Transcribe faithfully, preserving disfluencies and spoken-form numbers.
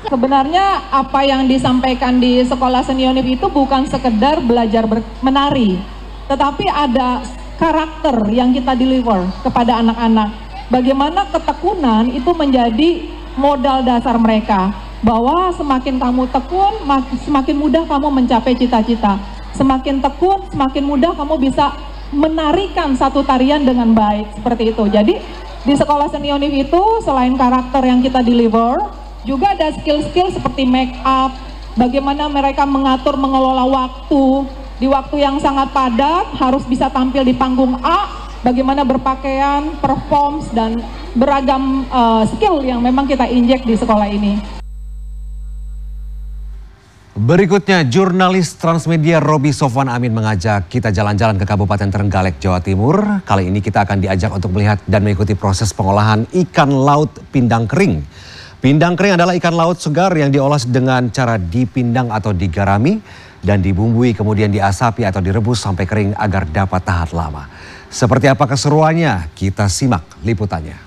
Sebenarnya apa yang disampaikan di sekolah seni Unif itu bukan sekedar belajar menari, tetapi ada karakter yang kita deliver kepada anak-anak. Bagaimana ketekunan itu menjadi modal dasar mereka, bahwa semakin kamu tekun, semakin mudah kamu mencapai cita-cita. Semakin tekun, semakin mudah kamu bisa menarikan satu tarian dengan baik, seperti itu. Jadi di sekolah seni Unif itu selain karakter yang kita deliver, juga ada skill-skill seperti make up, bagaimana mereka mengatur mengelola waktu, di waktu yang sangat padat harus bisa tampil di panggung A, bagaimana berpakaian, perform, dan beragam uh, skill yang memang kita injek di sekolah ini. Berikutnya, jurnalis Transmedia Roby Sofwan Amin mengajak kita jalan-jalan ke Kabupaten Trenggalek, Jawa Timur. Kali ini kita akan diajak untuk melihat dan mengikuti proses pengolahan ikan laut pindang kering. Pindang kering adalah ikan laut segar yang diolah dengan cara dipindang atau digarami dan dibumbui, kemudian diasapi atau direbus sampai kering agar dapat tahan lama. Seperti apa keseruannya? Kita simak liputannya.